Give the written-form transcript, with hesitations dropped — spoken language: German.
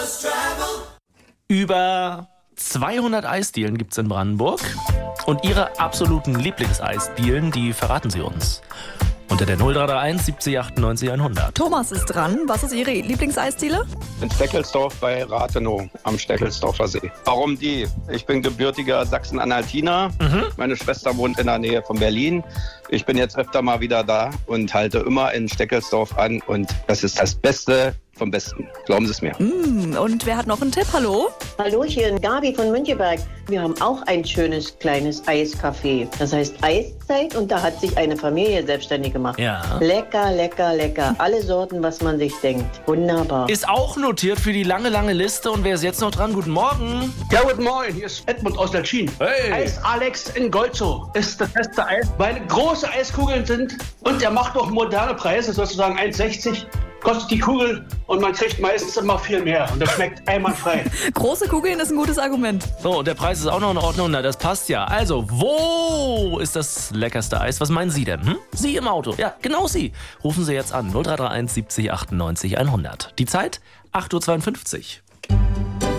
Über 200 Eisdielen gibt's in Brandenburg. Und Ihre absoluten Lieblingseisdielen, die verraten Sie uns. Unter der 0331 70 98 100. Thomas ist dran. Was ist Ihre Lieblingseisdiele? In Steckelsdorf bei Rathenow am Steckelsdorfer See. Warum die? Ich bin gebürtiger Sachsen-Anhaltiner. Meine Schwester wohnt in der Nähe von Berlin. Ich bin jetzt öfter mal wieder da und halte immer in Steckelsdorf an. Und das ist das Beste vom Besten. Glauben Sie es mir. Und wer hat noch einen Tipp? Hallo? Hallöchen, Gabi von Müncheberg. Wir haben auch ein schönes kleines Eiscafé. Das heißt Eiszeit und da hat sich eine Familie selbstständig gemacht. Ja. Lecker, lecker, lecker. Alle Sorten, was man sich denkt. Wunderbar. Ist auch notiert für die lange, lange Liste. Und wer ist jetzt noch dran? Guten Morgen. Ja, guten Morgen, hier ist Edmund aus Lalchin. Hey. Eis Alex in Golzow ist das beste Eis, weil große Eiskugeln sind und er macht auch moderne Preise, sozusagen 1,60 kostet die Kugel und man kriegt meistens immer viel mehr und das schmeckt einwandfrei. Große Kugeln ist ein gutes Argument. So, und der Preis ist auch noch in Ordnung. Na, das passt ja. Also, wo ist das leckerste Eis? Was meinen Sie denn? Sie im Auto. Ja, genau Sie. Rufen Sie jetzt an. 0331 70 98 100. Die Zeit? 8:52 Uhr.